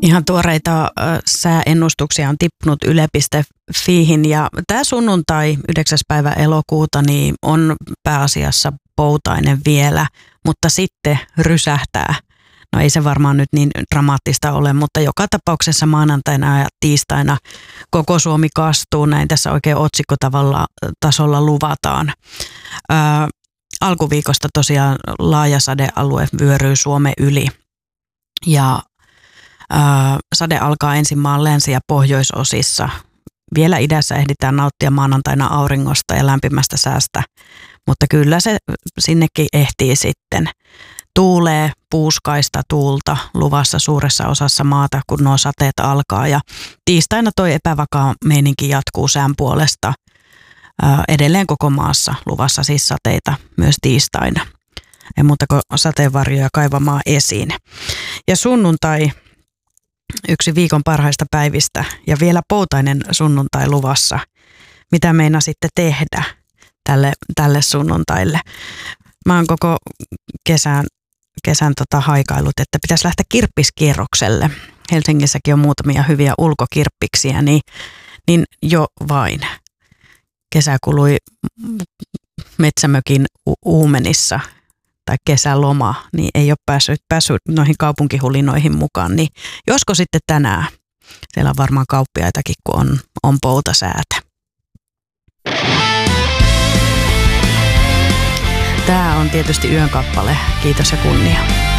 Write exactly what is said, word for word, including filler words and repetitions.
Ihan tuoreita äh, sääennustuksia on tippunut yle piste fiihin ja tämä sunnuntai yhdeksäs päivä elokuuta niin on pääasiassa poutainen vielä, mutta sitten rysähtää. No ei se varmaan nyt niin dramaattista ole, mutta joka tapauksessa maanantaina ja tiistaina koko Suomi kastuu, näin tässä oikein otsikkotavalla tasolla luvataan. Ö, alkuviikosta tosiaan laaja sadealue vyöryy Suomen yli ja ö, sade alkaa ensin maan länsi- ja pohjoisosissa. Vielä idässä ehditään nauttia maanantaina auringosta ja lämpimästä säästä, mutta kyllä se sinnekin ehtii sitten. Tuulee puuskaista tuulta luvassa suuressa osassa maata, kun nuo sateet alkaa ja tiistaina toi epävakaa meininki jatkuu sään puolesta. Ää, edelleen koko maassa luvassa siis sateita myös tiistaina. Ei muuta kuin sateenvarjoja kaivamaan esiin. Ja sunnuntai yksi viikon parhaista päivistä ja vielä poutainen sunnuntai luvassa. Mitä meinasitte tehdä tälle, tälle sunnuntaille? Mä oon koko kesän, kesän tota haikailut, että pitäisi lähteä kirppiskierrokselle. Helsingissäkin on muutamia hyviä ulkokirppiksiä, niin, niin jo vain. Kesä kului metsämökin uumenissa tai kesäloma, niin ei ole päässyt, päässyt noihin kaupunkihulinoihin mukaan. Niin josko sitten tänään? Siellä on varmaan kauppiaitakin, kun on, on poutasäätä. Tämä on tietysti yön kappale. Kiitos ja kunnia.